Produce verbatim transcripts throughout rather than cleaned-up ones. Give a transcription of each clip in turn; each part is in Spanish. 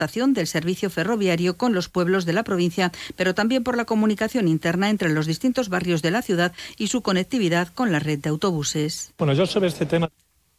del servicio ferroviario con los pueblos de la provincia, pero también por la comunicación interna entre los distintos barrios de la ciudad y su conectividad con la red de autobuses. Bueno, yo sobre este tema...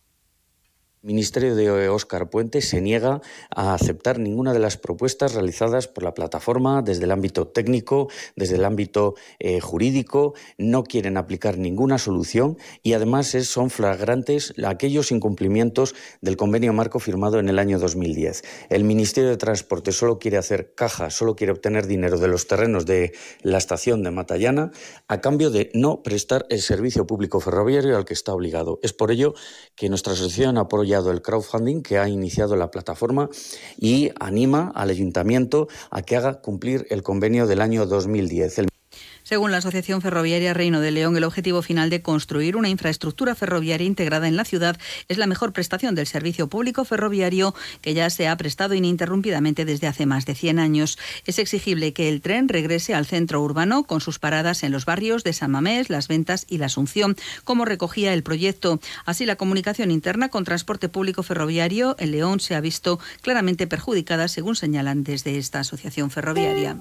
El Ministerio de Óscar Puente se niega a aceptar ninguna de las propuestas realizadas por la plataforma desde el ámbito técnico, desde el ámbito eh, jurídico. No quieren aplicar ninguna solución y además es, son flagrantes aquellos incumplimientos del convenio marco firmado en el año dos mil diez. El Ministerio de Transporte solo quiere hacer caja, solo quiere obtener dinero de los terrenos de la estación de Matallana a cambio de no prestar el servicio público ferroviario al que está obligado. Es por ello que nuestra asociación apoya el crowdfunding que ha iniciado la plataforma y anima al ayuntamiento a que haga cumplir el convenio del año dos mil diez. El Según la Asociación Ferroviaria Reino de León, el objetivo final de construir una infraestructura ferroviaria integrada en la ciudad es la mejor prestación del servicio público ferroviario que ya se ha prestado ininterrumpidamente desde hace más de cien años. Es exigible que el tren regrese al centro urbano con sus paradas en los barrios de San Mamés, Las Ventas y La Asunción, como recogía el proyecto. Así, la comunicación interna con transporte público ferroviario en León se ha visto claramente perjudicada, según señalan desde esta asociación ferroviaria.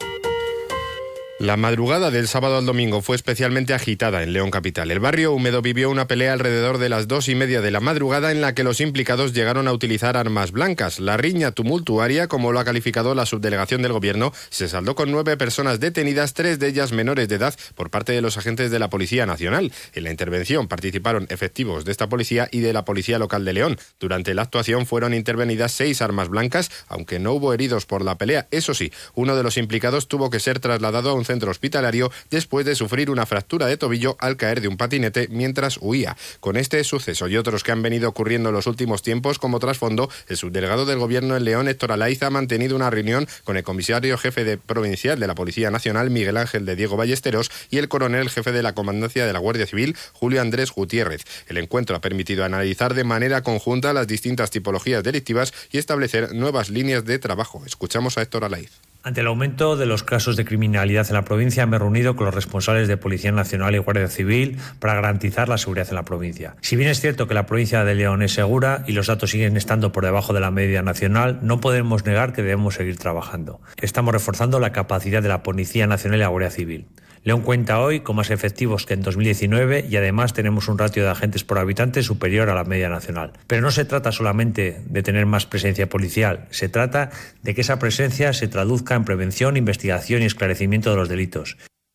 La madrugada del sábado al domingo fue especialmente agitada en León capital. El barrio húmedo vivió una pelea alrededor de las dos y media de la madrugada en la que los implicados llegaron a utilizar armas blancas. La riña tumultuaria, como lo ha calificado la subdelegación del gobierno, se saldó con nueve personas detenidas, tres de ellas menores de edad, por parte de los agentes de la Policía Nacional. En la intervención participaron efectivos de esta policía y de la Policía Local de León. Durante la actuación fueron intervenidas seis armas blancas, aunque no hubo heridos por la pelea. Eso sí, uno de los implicados tuvo que ser trasladado a un centro hospitalario después de sufrir una fractura de tobillo al caer de un patinete mientras huía. Con este suceso y otros que han venido ocurriendo en los últimos tiempos como trasfondo, el subdelegado del Gobierno en León, Héctor Alaiz, ha mantenido una reunión con el comisario jefe de provincial de la Policía Nacional, Miguel Ángel de Diego Ballesteros, y el coronel jefe de la Comandancia de la Guardia Civil, Julio Andrés Gutiérrez. El encuentro ha permitido analizar de manera conjunta las distintas tipologías delictivas y establecer nuevas líneas de trabajo. Escuchamos a Héctor Alaiz. Ante el aumento de los casos de criminalidad en la provincia, me he reunido con los responsables de Policía Nacional y Guardia Civil para garantizar la seguridad en la provincia. Si bien es cierto que la provincia de León es segura y los datos siguen estando por debajo de la media nacional, no podemos negar que debemos seguir trabajando. Estamos reforzando la capacidad de la Policía Nacional y la Guardia Civil. León cuenta hoy con más efectivos que en dos mil diecinueve y además tenemos un ratio de agentes por habitante superior a la media nacional. Pero no se trata solamente de tener más presencia policial, se trata de que esa presencia se traduzca en prevención, investigación y esclarecimiento de los delitos.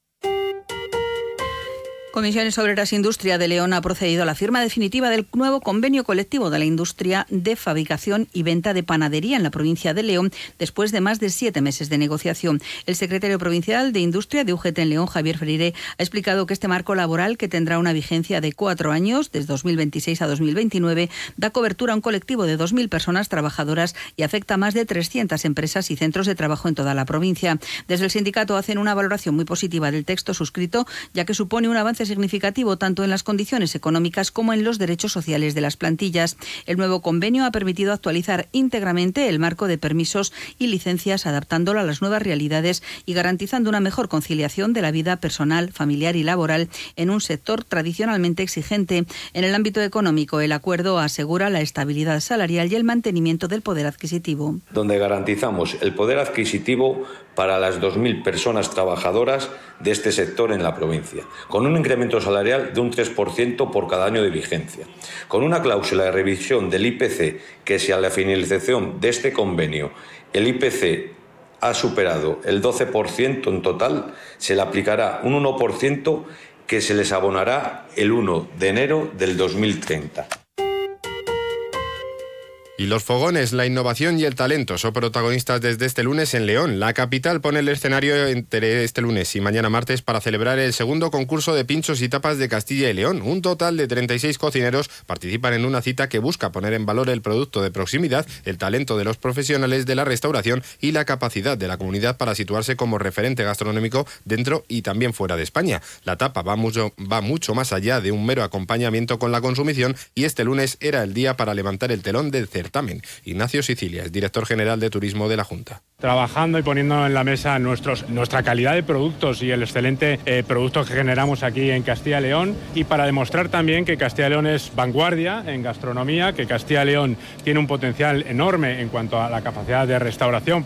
Comisiones Obreras Industria de León ha procedido a la firma definitiva del nuevo convenio colectivo de la industria de fabricación y venta de panadería en la provincia de León, después de más de siete meses de negociación. El secretario provincial de Industria de U G T en León, Javier Freire, ha explicado que este marco laboral, que tendrá una vigencia de cuatro años, desde dos mil veintiséis a dos mil veintinueve, da cobertura a un colectivo de dos mil personas trabajadoras y afecta a más de trescientas empresas y centros de trabajo en toda la provincia. Desde el sindicato hacen una valoración muy positiva del texto suscrito, ya que supone un avance significativo tanto en las condiciones económicas como en los derechos sociales de las plantillas. El nuevo convenio ha permitido actualizar íntegramente el marco de permisos y licencias, adaptándolo a las nuevas realidades y garantizando una mejor conciliación de la vida personal, familiar y laboral en un sector tradicionalmente exigente. En el ámbito económico, el acuerdo asegura la estabilidad salarial y el mantenimiento del poder adquisitivo. Donde garantizamos el poder adquisitivo para las dos mil personas trabajadoras de este sector en la provincia, con un incremento salarial de un tres por ciento por cada año de vigencia, con una cláusula de revisión del I P C que, si a la finalización de este convenio el I P C ha superado el doce por ciento en total, se le aplicará un uno por ciento que se les abonará el uno de enero del dos mil treinta. Y los fogones, la innovación y el talento son protagonistas desde este lunes en León. La capital pone el escenario entre este lunes y mañana martes para celebrar el segundo concurso de pinchos y tapas de Castilla y León. Un total de treinta y seis cocineros participan en una cita que busca poner en valor el producto de proximidad, el talento de los profesionales de la restauración y la capacidad de la comunidad para situarse como referente gastronómico dentro y también fuera de España. La tapa va mucho, va mucho más allá de un mero acompañamiento con la consumición y este lunes era el día para levantar el telón del cerdo. certamen. Ignacio Sicilia es director general de Turismo de la Junta. Trabajando y poniendo en la mesa nuestros, nuestra calidad de productos y el excelente eh, producto que generamos aquí en Castilla y León, y para demostrar también que Castilla y León es vanguardia en gastronomía, que Castilla y León tiene un potencial enorme en cuanto a la capacidad de restauración.